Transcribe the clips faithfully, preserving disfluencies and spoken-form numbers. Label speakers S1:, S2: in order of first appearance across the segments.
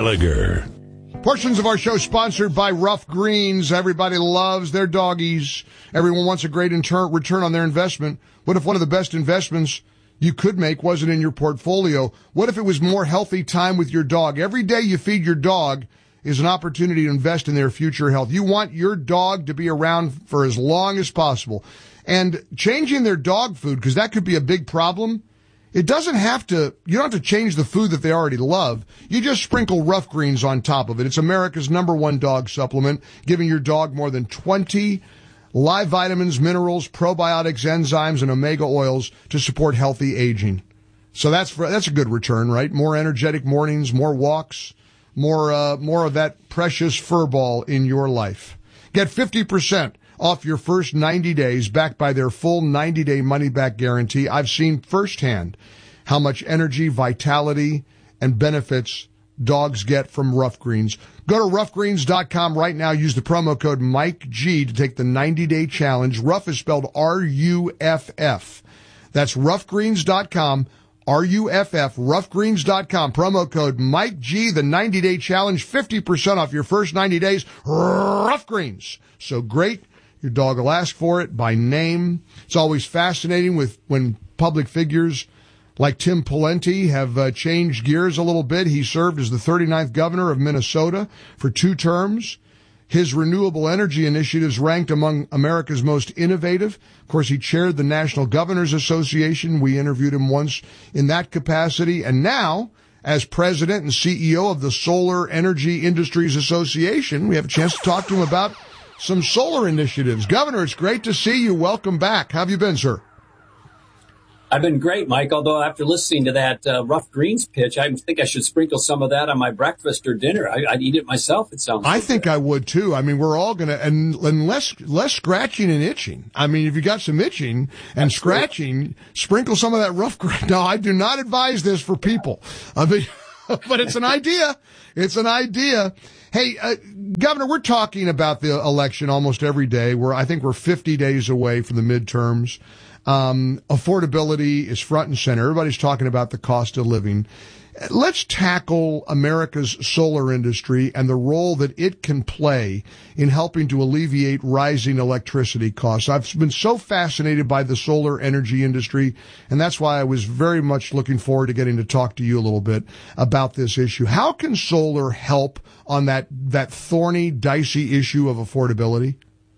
S1: Gallagher.
S2: Portions of our show sponsored by Rough Greens. Everybody loves their doggies. Everyone wants a great inter- return on their investment. What if one of the best investments you could make wasn't in your portfolio? What if it was more healthy time with your dog? Every day you feed your dog is an opportunity to invest in their future health. You want your dog to be around for as long as possible. And changing their dog food, because that could be a big problem. It doesn't have to, you don't have to change the food that they already love. You just sprinkle Rough Greens on top of it. It's America's number one dog supplement, giving your dog more than twenty live vitamins, minerals, probiotics, enzymes, and omega oils to support healthy aging. So that's for, that's a good return, right? More energetic mornings, more walks, more, uh, more of that precious fur ball in your life. Get fifty percent off your first ninety days, backed by their full ninety-day money-back guarantee. I've seen firsthand how much energy, vitality, and benefits dogs get from Rough Greens. Go to rough greens dot com right now. Use the promo code Mike G to take the ninety-day challenge. Rough is spelled R U F F. That's rough greens dot com, R U F F, rough greens dot com. Promo code Mike G, the ninety-day challenge, fifty percent off your first ninety days. Rough Greens. So great. Your dog will ask for it by name. It's always fascinating with when public figures like Tim Pawlenty have uh, changed gears a little bit. He served as the thirty-ninth governor of Minnesota for two terms. His renewable energy initiatives ranked among America's most innovative. Of course, he chaired the National Governors Association. We interviewed him once in that capacity. And now, as president and C E O of the Solar Energy Industries Association, we have a chance to talk to him about some solar initiatives. Governor, it's great to see you. Welcome back. How have you been, sir?
S3: I've been great, Mike, although after listening to that uh, Rough Greens pitch, I think I should sprinkle some of that on my breakfast or dinner. I, I'd eat it myself, it sounds
S2: I
S3: like
S2: think
S3: that.
S2: I would, too. I mean, we're all going to, and, and less, less scratching and itching. I mean, if you got some itching and That's scratching, true. Sprinkle some of that Rough Greens. No, I do not advise this for people. I mean, but it's an idea. It's an idea. Hey, uh, Governor, we're talking about the election almost every day. We're, I think we're fifty days away from the midterms. Um, affordability is front and center. Everybody's talking about the cost of living. Let's tackle America's solar industry and the role that it can play in helping to alleviate rising electricity costs. I've been so fascinated by the solar energy industry, and that's why I was very much looking forward to getting to talk to you a little bit about this issue. How can solar help on that, that thorny, dicey issue of affordability?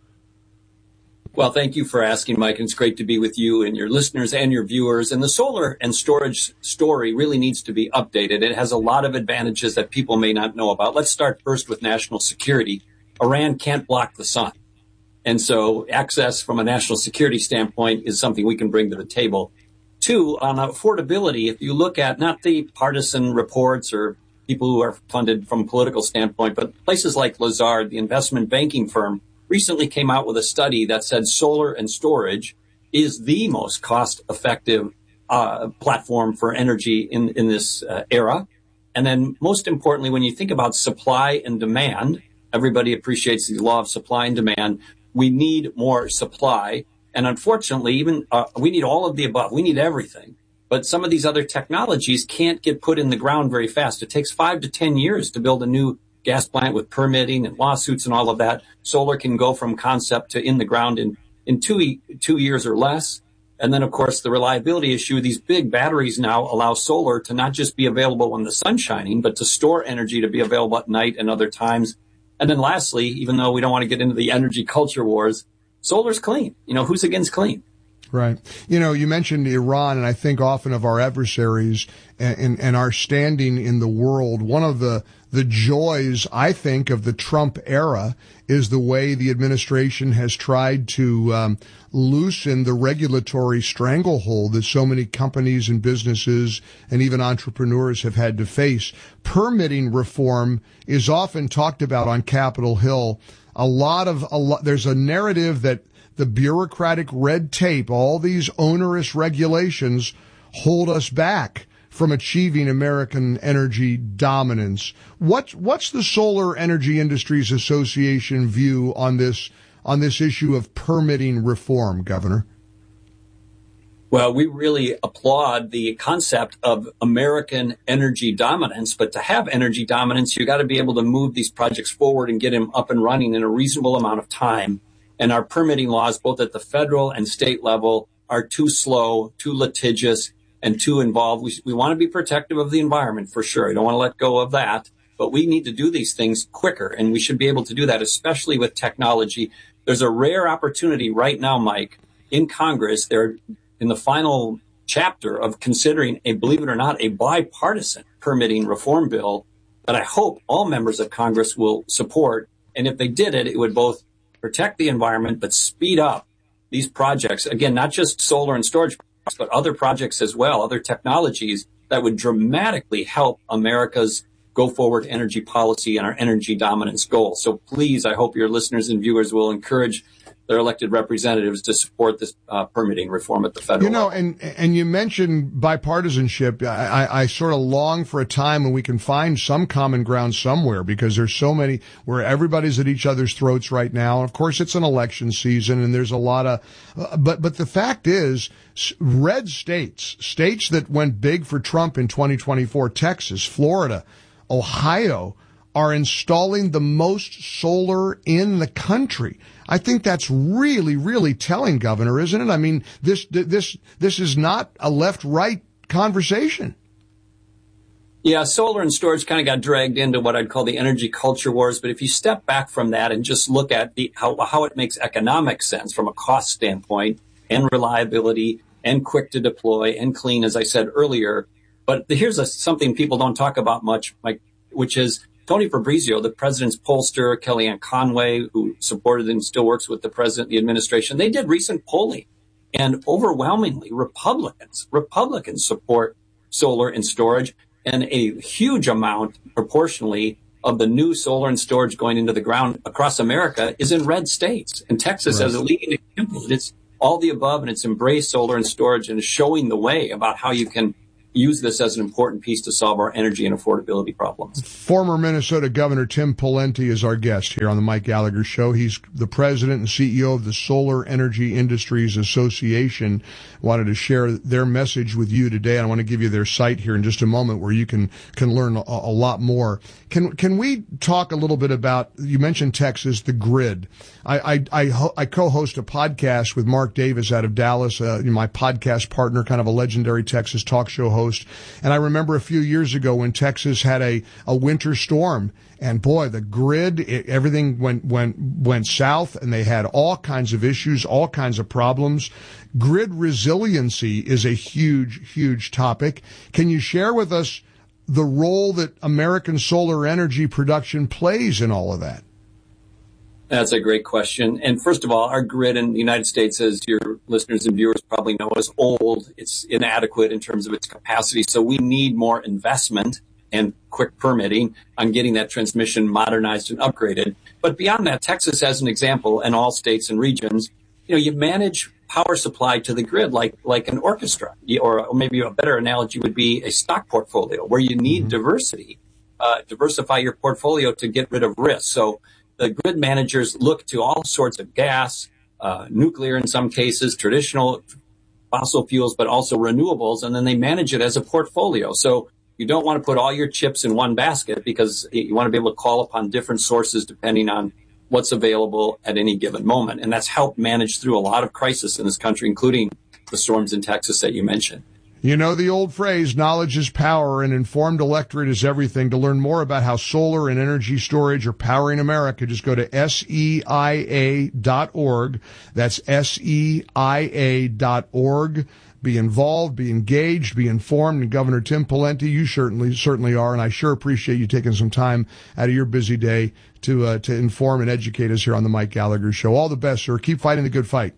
S3: Well, thank you for asking, Mike. And it's great to be with you and your listeners and your viewers. And the solar and storage story really needs to be updated. It has a lot of advantages that people may not know about. Let's start first with national security. Iran can't block the sun. And so access from a national security standpoint is something we can bring to the table. Two, on affordability, if you look at not the partisan reports or people who are funded from a political standpoint, but places like Lazard, the investment banking firm, recently came out with a study that said solar and storage is the most cost-effective uh, platform for energy in, in this uh, era. And then most importantly, when you think about supply and demand, everybody appreciates the law of supply and demand. We need more supply. And unfortunately, even uh, we need all of the above. We need everything. But some of these other technologies can't get put in the ground very fast. It takes five to ten years to build a new gas plant with permitting and lawsuits and all of that. Solar can go from concept to in the ground in, in two, two years or less. And then, of course, the reliability issue. These big batteries now allow solar to not just be available when the sun's shining, but to store energy to be available at night and other times. And then lastly, even though we don't want to get into the energy culture wars, solar's clean. You know, who's against clean?
S2: Right. You know, you mentioned Iran, and I think often of our adversaries and, and, and our standing in the world. One of the, the joys, I think, of the Trump era is the way the administration has tried to um, loosen the regulatory stranglehold that so many companies and businesses and even entrepreneurs have had to face. Permitting reform is often talked about on Capitol Hill. A lot of, a lot, there's a narrative that the bureaucratic red tape, all these onerous regulations hold us back from achieving American energy dominance. What, what's the Solar Energy Industries Association view on this, on this issue of permitting reform, Governor?
S3: Well, we really applaud the concept of American energy dominance, but to have energy dominance, you got to be able to move these projects forward and get them up and running in a reasonable amount of time. And our permitting laws, both at the federal and state level, are too slow, too litigious, and too involved. We, we want to be protective of the environment for sure. We don't want to let go of that, but we need to do these things quicker, and we should be able to do that, especially with technology. There's a rare opportunity right now, Mike, in Congress. They're in the final chapter of considering a, believe it or not, a bipartisan permitting reform bill that I hope all members of Congress will support. And if they did it, it would both protect the environment, but speed up these projects. Again, not just solar and storage, but other projects as well, other technologies that would dramatically help America's go forward energy policy and our energy dominance goal. So please, I hope your listeners and viewers will encourage their elected representatives to support this uh, permitting reform at the federal
S2: level. You know,
S3: level.
S2: and and you mentioned bipartisanship. I, I, I sort of long for a time when we can find some common ground somewhere, because there's so many where everybody's at each other's throats right now. And of course, it's an election season, and there's a lot of. Uh, but but the fact is, red states, states that went big for Trump in twenty twenty-four, Texas, Florida, Ohio, are installing the most solar in the country. I think that's really, really telling, Governor, isn't it? I mean, this this this is not a left-right conversation.
S3: Yeah, solar and storage kind of got dragged into what I'd call the energy culture wars. But if you step back from that and just look at the how, how it makes economic sense from a cost standpoint and reliability and quick to deploy and clean, as I said earlier. But here's a, something people don't talk about much, Mike, which is Tony Fabrizio, the president's pollster, Kellyanne Conway, who supported and still works with the president, the administration. They did recent polling, and overwhelmingly Republicans, Republicans support solar and storage, and a huge amount proportionally of the new solar and storage going into the ground across America is in red states. And Texas, right, as a leading example, it's all the above, and it's embraced solar and storage and is showing the way about how you can use this as an important piece to solve our energy and affordability problems.
S2: Former Minnesota Governor Tim Pawlenty is our guest here on the Mike Gallagher Show. He's the president and C E O of the Solar Energy Industries Association. Wanted to share their message with you today. I want to give you their site here in just a moment where you can can learn a, a lot more. Can can we talk a little bit about, you mentioned Texas, the grid. I I I, I co-host a podcast with Mark Davis out of Dallas, uh, my podcast partner, kind of a legendary Texas talk show host. And I remember a few years ago when Texas had a, a winter storm, and boy, the grid, it, everything went, went, went south, and they had all kinds of issues, all kinds of problems. Grid resiliency is a huge, huge topic. Can you share with us the role that American solar energy production plays in all of that?
S3: That's a great question. And first of all, our grid in the United States, as your listeners and viewers probably know, is old. It's inadequate in terms of its capacity. So we need more investment and quick permitting on getting that transmission modernized and upgraded. But beyond that, Texas, as an example, and all states and regions, you know, you manage power supply to the grid like like an orchestra, or maybe a better analogy would be a stock portfolio where you need mm-hmm. diversity, uh, diversify your portfolio to get rid of risk. So the grid managers look to all sorts of gas, uh, nuclear in some cases, traditional fossil fuels, but also renewables, and then they manage it as a portfolio. So you don't want to put all your chips in one basket, because you want to be able to call upon different sources depending on what's available at any given moment. And that's helped manage through a lot of crisis in this country, including the storms in Texas that you mentioned.
S2: You know the old phrase, knowledge is power, and informed electorate is everything. To learn more about how solar and energy storage are powering America, just go to S E I A dot org. That's S E I A dot org. Be involved, be engaged, be informed. And Governor Tim Pawlenty, you certainly certainly are, and I sure appreciate you taking some time out of your busy day to uh, to inform and educate us here on the Mike Gallagher Show. All the best, sir. Keep fighting the good fight.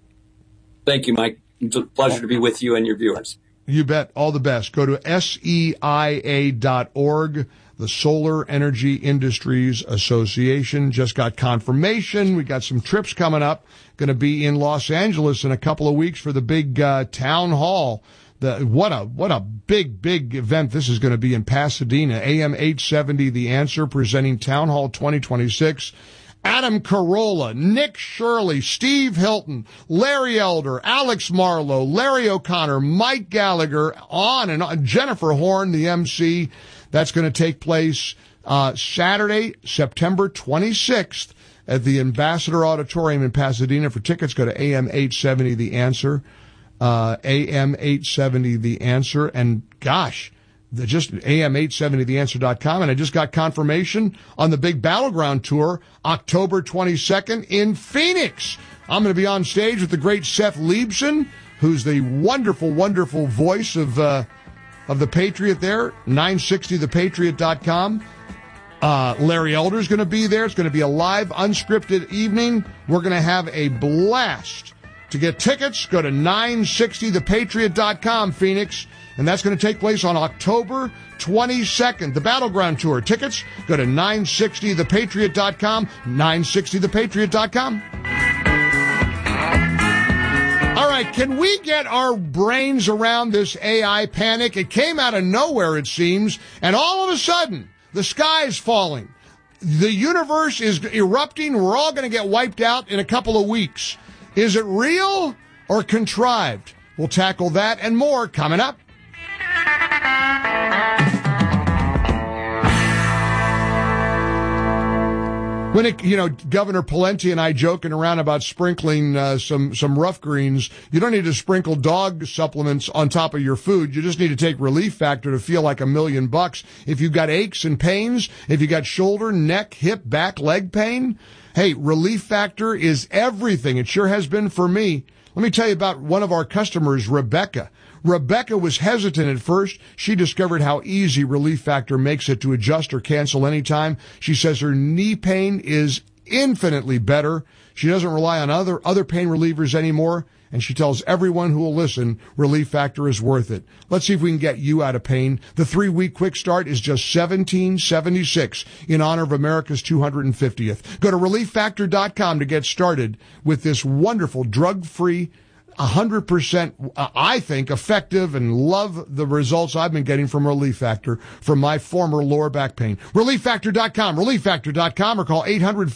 S3: Thank you, Mike. It's a pleasure to be with you and your viewers.
S2: You bet. All the best. Go to S E I A dot org. The Solar Energy Industries Association just got confirmation. We got some trips coming up. Going to be in Los Angeles in a couple of weeks for the big uh, town hall. The, what a what a big, big event this is going to be in Pasadena. A M eight seventy, The Answer, presenting Town Hall twenty twenty-six. Adam Carolla, Nick Shirley, Steve Hilton, Larry Elder, Alex Marlowe, Larry O'Connor, Mike Gallagher, on and on. Jennifer Horn, the M C. That's going to take place uh Saturday, September twenty-sixth at the Ambassador Auditorium in Pasadena. For tickets, go to A M eight seventy The Answer. Uh, A M eight seventy The Answer. And gosh, the, just A M eight seventy the answer dot com. And I just got confirmation on the big Battleground Tour, October twenty-second in Phoenix. I'm going to be on stage with the great Seth Leibson, who's the wonderful, wonderful voice of, uh, of the Patriot there, nine sixty the patriot dot com. Uh, Larry Elder's going to be there. It's going to be a live, unscripted evening. We're going to have a blast. To get tickets, go to nine sixty the patriot dot com, Phoenix, and that's going to take place on October twenty-second. The Battleground Tour. Tickets, go to nine sixty the patriot dot com, nine sixty the patriot dot com. All right, can we get our brains around this A I panic? It came out of nowhere, it seems, and all of a sudden, the sky is falling. The universe is erupting. We're all going to get wiped out in a couple of weeks. Is it real or contrived? We'll tackle that and more coming up. When it, you know, Governor Pawlenty and I joking around about sprinkling uh, some some rough greens, you don't need to sprinkle dog supplements on top of your food. You just need to take Relief Factor to feel like a million bucks. If you've got aches and pains, if you got shoulder, neck, hip, back, leg pain, hey, Relief Factor is everything. It sure has been for me. Let me tell you about one of our customers, Rebecca. Rebecca was hesitant at first. She discovered how easy Relief Factor makes it to adjust or cancel anytime. She says her knee pain is infinitely better. She doesn't rely on other, other pain relievers anymore. And she tells everyone who will listen, Relief Factor is worth it. Let's see if we can get you out of pain. The three-week quick start is just seventeen seventy-six in honor of America's two hundred fiftieth. Go to relief factor dot com to get started with this wonderful drug-free, one hundred percent, uh, I think, effective, and love the results I've been getting from Relief Factor from my former lower back pain. relief factor dot com, relief factor dot com, or call eight hundred